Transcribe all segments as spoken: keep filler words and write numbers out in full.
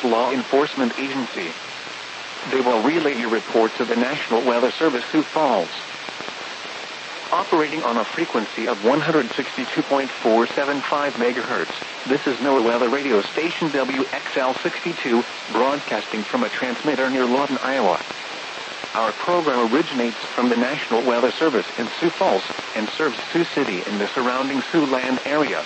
law enforcement agency. They will relay your report to the National Weather Service, Sioux Falls. Operating on a frequency of one hundred sixty-two point four seven five megahertz, this is NOAA Weather Radio Station W X L sixty-two, broadcasting from a transmitter near Lawton, Iowa. Our program originates from the National Weather Service in Sioux Falls and serves Sioux City and the surrounding Siouxland area.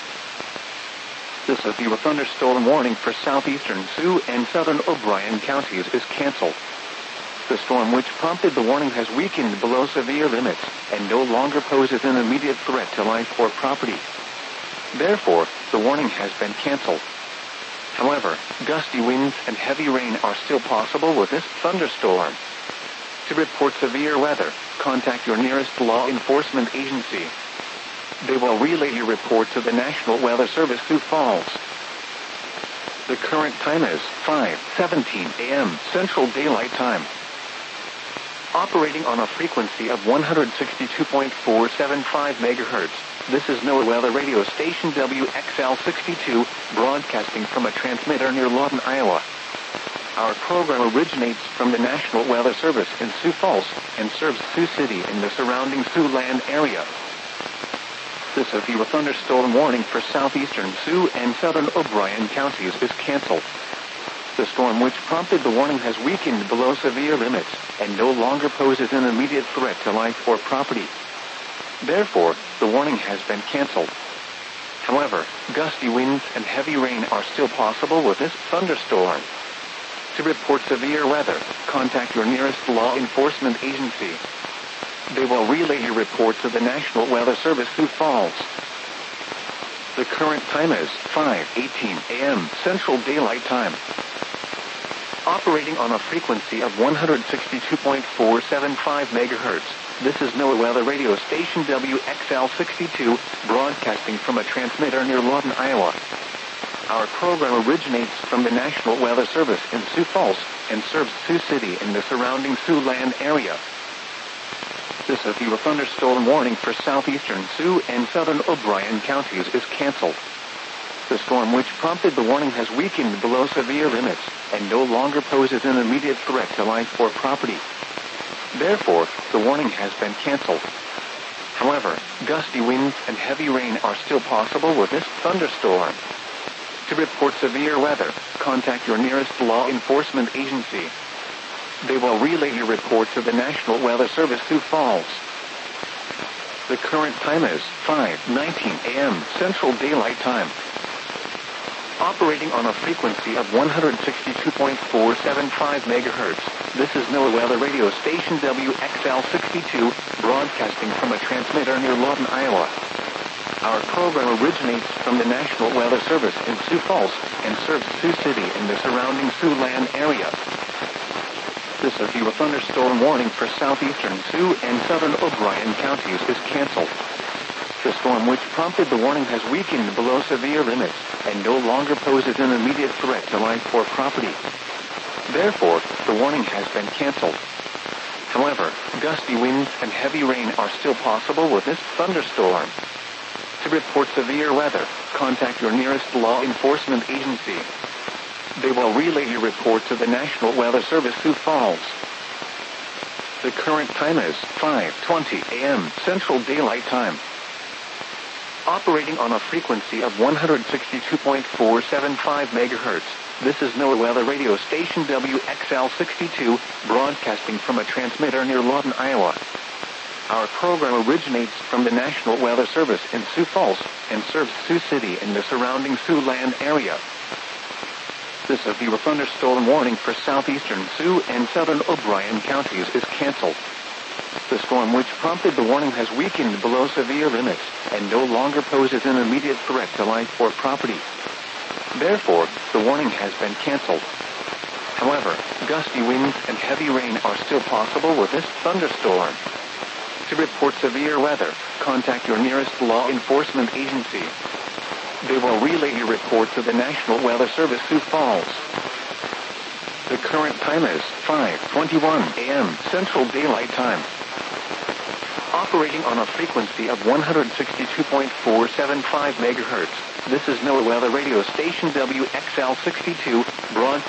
The severe thunderstorm warning for southeastern Sioux and southern O'Brien counties is canceled. The storm which prompted the warning has weakened below severe limits and no longer poses an immediate threat to life or property. Therefore, the warning has been canceled. However, gusty winds and heavy rain are still possible with this thunderstorm. To report severe weather, contact your nearest law enforcement agency. They will relay your report to the National Weather Service, Sioux Falls. The current time is five seventeen a m Central Daylight Time. Operating on a frequency of one hundred sixty-two point four seven five megahertz, this is NOAA Weather Radio Station W X L sixty-two, broadcasting from a transmitter near Lawton, Iowa. Our program originates from the National Weather Service in Sioux Falls and serves Sioux City and the surrounding Siouxland area. The severe thunderstorm warning for southeastern Sioux and southern O'Brien counties is canceled. The storm which prompted the warning has weakened below severe limits and no longer poses an immediate threat to life or property. Therefore, the warning has been canceled. However, gusty winds and heavy rain are still possible with this thunderstorm. To report severe weather, contact your nearest law enforcement agency. They will relay your report to the National Weather Service, Sioux Falls. The current time is five eighteen a m Central Daylight Time. Operating on a frequency of one hundred sixty-two point four seven five megahertz, this is NOAA Weather Radio Station W X L sixty-two, broadcasting from a transmitter near Lawton, Iowa. Our program originates from the National Weather Service in Sioux Falls and serves Sioux City and the surrounding Siouxland area. The severe thunderstorm warning for southeastern Sioux and southern O'Brien counties is canceled. The storm which prompted the warning has weakened below severe limits and no longer poses an immediate threat to life or property. Therefore, the warning has been canceled. However, gusty winds and heavy rain are still possible with this thunderstorm. To report severe weather, contact your nearest law enforcement agency. They will relay your report to the National Weather Service, Sioux Falls. The current time is five nineteen a m Central Daylight Time. Operating on a frequency of one hundred sixty-two point four seven five megahertz, this is NOAA Weather Radio Station W X L sixty-two, broadcasting from a transmitter near Lawton, Iowa. Our program originates from the National Weather Service in Sioux Falls and serves Sioux City and the surrounding Siouxland area. The severe thunderstorm warning for southeastern Sioux and southern O'Brien counties is canceled. The storm which prompted the warning has weakened below severe limits and no longer poses an immediate threat to life or property. Therefore, the warning has been canceled. However, gusty winds and heavy rain are still possible with this thunderstorm. To report severe weather, contact your nearest law enforcement agency. They will relay your report to the National Weather Service, Sioux Falls. The current time is five twenty a m Central Daylight Time. Operating on a frequency of one hundred sixty-two point four seven five megahertz, this is NOAA Weather Radio Station W X L sixty-two, broadcasting from a transmitter near Lawton, Iowa. Our program originates from the National Weather Service in Sioux Falls and serves Sioux City and the surrounding Siouxland area. The severe thunderstorm warning for southeastern Sioux and southern O'Brien counties is canceled. The storm which prompted the warning has weakened below severe limits and no longer poses an immediate threat to life or property. Therefore, the warning has been canceled. However, gusty winds and heavy rain are still possible with this thunderstorm. To report severe weather, contact your nearest law enforcement agency. They will relay your report to the National Weather Service, Sioux Falls. The current time is five twenty-one a m Central Daylight Time. Operating on a frequency of one hundred sixty-two point four seven five megahertz, this is NOAA Weather Radio Station W X L sixty-two, broadcasting